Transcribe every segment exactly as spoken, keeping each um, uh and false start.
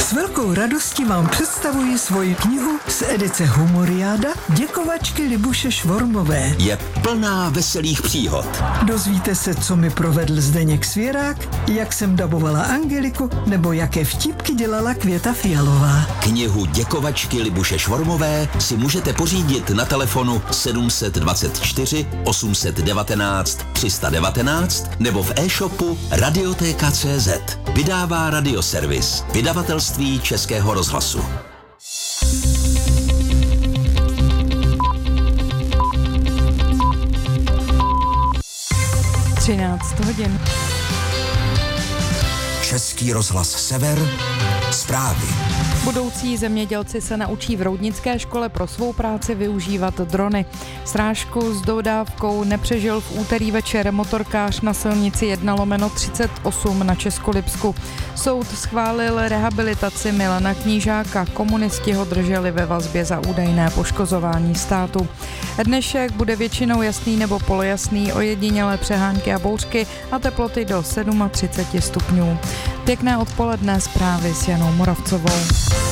S velkou radostí vám představuji svoji knihu z edice Humoriáda Děkovačky Libuše Švormové. Je plná veselých příhod. Dozvíte se, co mi provedl Zdeněk Svěrák, jak jsem dabovala Angeliku, nebo jaké vtipky dělala Květa Fialová. Knihu Děkovačky Libuše Švormové si můžete pořídit na telefonu sedm dvacet čtyři osm devatenáct tři sta devatenáct nebo v e-shopu Radioteka tečka cé zet. Vydává Radioservis, vydavatelství Českého rozhlasu. třináct hodin. Český rozhlas Sever, zprávy. Budoucí zemědělci se naučí v Roudnické škole pro svou práci využívat drony. Srážku s dodávkou nepřežil v úterý večer motorkář na silnici jedna lomeno třicet osm na Českolipsku. Soud schválil rehabilitaci Milana Knížáka. Komunisti ho drželi ve vazbě za údajné poškozování státu. Dnešek bude většinou jasný nebo polojasný, ojedinělé přehánky a bouřky a teploty do třicet sedm stupňů. Pěkné odpoledne, zprávy s Janou Moravcovou.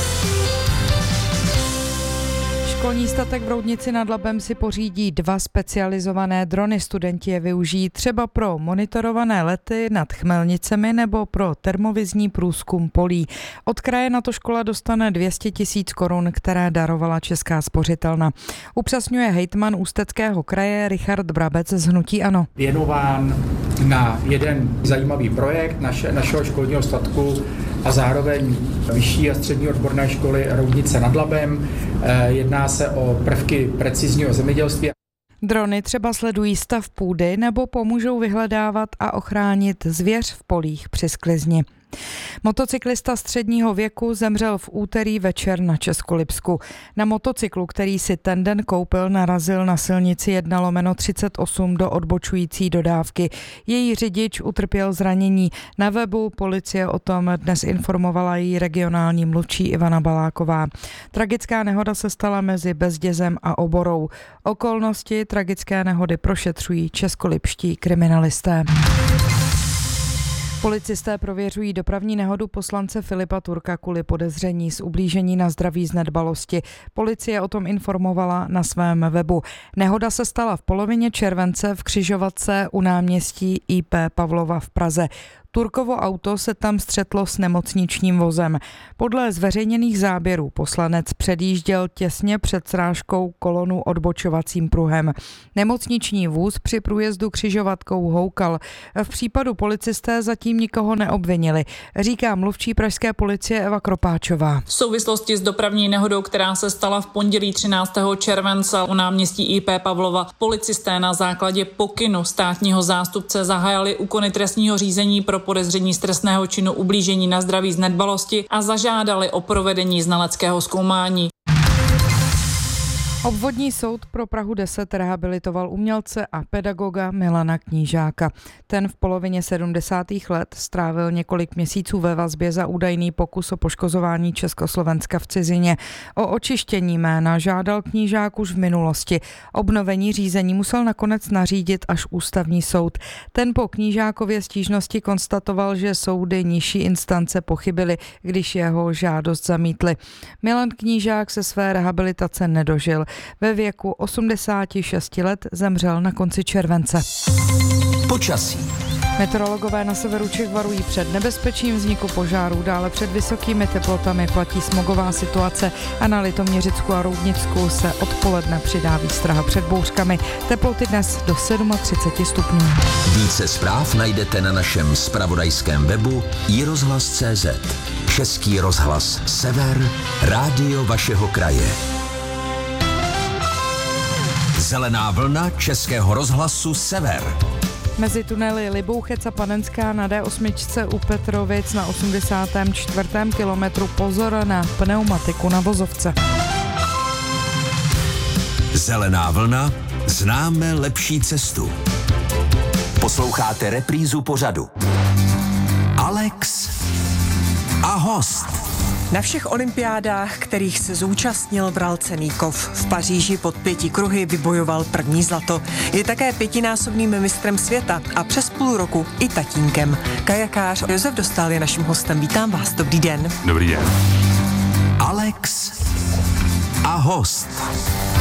Školní statek v Roudnici nad Labem si pořídí dva specializované drony. Studenti je využijí třeba pro monitorované lety nad Chmelnicemi nebo pro termovizní průzkum polí. Od kraje na to škola dostane dvě stě tisíc korun, které darovala Česká spořitelna. Upřesňuje hejtman Ústeckého kraje Richard Brabec z hnutí ANO. Věnován na jeden zajímavý projekt naše, našeho školního statku a zároveň vyšší a střední odborné školy Roudnice nad Labem. Jedná se o prvky precizního zemědělství. Drony třeba sledují stav půdy nebo pomůžou vyhledávat a ochránit zvěř v polích při sklizni. Motocyklista středního věku zemřel v úterý večer na Českolipsku. Na motocyklu, který si ten den koupil, narazil na silnici jedna lomeno třicet osm do odbočující dodávky. Její řidič utrpěl zranění. Na webu policie o tom dnes informovala její regionální mluvčí Ivana Baláková. Tragická nehoda se stala mezi Bezdězem a Oborou. Okolnosti tragické nehody prošetřují českolipští kriminalisté. Policisté prověřují dopravní nehodu poslance Filipa Turka kvůli podezření z ublížení na zdraví z nedbalosti. Policie o tom informovala na svém webu. Nehoda se stala v polovině července v křižovatce u náměstí í pé Pavlova v Praze. Turkovo auto se tam střetlo s nemocničním vozem. Podle zveřejněných záběrů poslanec předjížděl těsně před srážkou kolonu odbočovacím pruhem. Nemocniční vůz při průjezdu křižovatkou houkal. V případu policisté zatím nikoho neobvinili, říká mluvčí pražské policie Eva Kropáčová. V souvislosti s dopravní nehodou, která se stala v pondělí třináctého července u náměstí í pé Pavlova, policisté na základě pokynu státního zástupce zahájili úkony trestního řízení pro podezření z trestného činu ublížení na zdraví z nedbalosti a zažádali o provedení znaleckého zkoumání. Obvodní soud pro Prahu deset rehabilitoval umělce a pedagoga Milana Knížáka. Ten v polovině sedmdesátých let strávil několik měsíců ve vazbě za údajný pokus o poškozování Československa v cizině. O očištění jména žádal Knížák už v minulosti. Obnovení řízení musel nakonec nařídit až ústavní soud. Ten po Knížákově stížnosti konstatoval, že soudy nižší instance pochybily, když jeho žádost zamítly. Milan Knížák se své rehabilitace nedožil. Ve věku osmdesáti šesti let zemřel na konci července. Počasí. Meteorologové na severu Čech varují před nebezpečím vzniku požárů, dále před vysokými teplotami platí smogová situace a na Litoměřicku a Roudnicku se odpoledne přidá výstraha před bouřkami. Teploty dnes do třicet sedm stupňů. Více zpráv najdete na našem zpravodajském webu i rozhlas tečka cé zet. Český rozhlas Sever, rádio vašeho kraje. Zelená vlna Českého rozhlasu Sever. Mezi tunely Libouchec a Panenská na dé osm u Petrovic na osmdesátém čtvrtém kilometru pozor na pneumatiku na vozovce. Zelená vlna, známe lepší cestu. Posloucháte reprízu pořadu. Alex a host. Na všech olympiádách, kterých se zúčastnil, bral cenný kov. V Paříži pod pěti kruhy vybojoval první zlato. Je také pětinásobným mistrem světa a přes půl roku i tatínkem. Kajakář Josef Dostál je naším hostem. Vítám vás, dobrý den. Dobrý den. Alex a host.